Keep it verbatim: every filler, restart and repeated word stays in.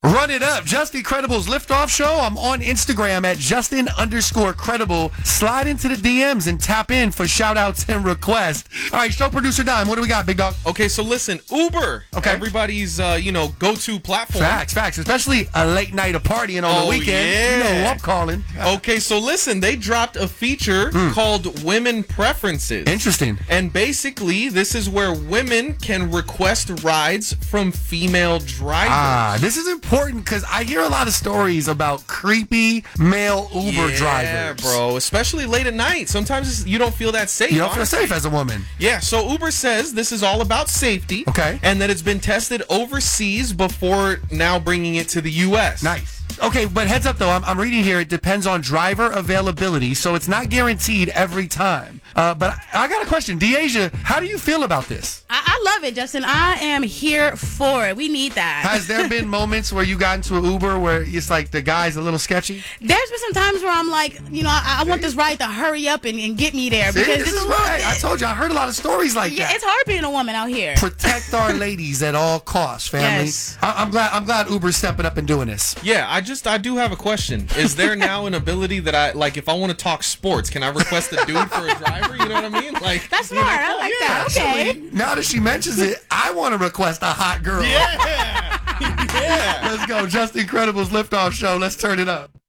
Run it up. Just Incredible's Liftoff Show. I'm on Instagram at Justin underscore credible. Slide into the D Ms and tap in for shout outs and requests. All right, show producer Dime. What do we got, big dog? Okay, so listen, Uber. Okay. Everybody's, uh, you know, go-to platform. Facts, facts. Especially a late night of partying on Oh, the weekend. yeah. You know who I'm calling. Okay, so listen, they dropped a feature called Women Preferences. Interesting. And basically, this is where women can request rides from female drivers. Ah, this is important because I hear a lot of stories about creepy male Uber yeah, drivers. bro. Especially late at night. Sometimes it's- you don't feel that safe. You don't feel honestly. safe as a woman. Yeah, so Uber says this is all about safety. Okay. And that it's been tested overseas before now bringing it to the U S. Nice. Okay, but heads up though, I'm, I'm reading here, it depends on driver availability, so it's not guaranteed every time. Uh, but I, I got a question. Deasia, how do you feel about this? I, I love it, Justin. I am here for it. We need that. Has there been moments where you got into an Uber where it's like the guy's a little sketchy? There's been some times where I'm like, you know, I, I want this ride to hurry up and, and get me there. See, because this it's is a little right. bit- I told you, I heard a lot of stories like yeah, that. it's hard being a woman out here. Protect our ladies at all costs, family. Yes. I, I'm glad. I'm glad Uber's stepping up and doing this. Yeah, I just, I do have a question. Is there now an ability that I, like, if I want to talk sports, can I request a dude for a driver? You know what I mean? Like, That's smart. I like that. Okay. Actually, now that she mentions it, I want to request a hot girl. yeah. yeah. Let's go. Just Incredible's Liftoff Show. Let's turn it up.